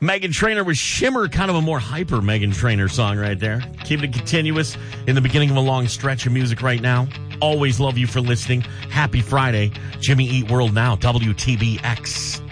Meghan Trainor with Shimmer, kind of a more hyper Meghan Trainor song right there. Keeping it continuous in the beginning of a long stretch of music right now. Always love you for listening. Happy Friday. Jimmy Eat World Now, WTBX.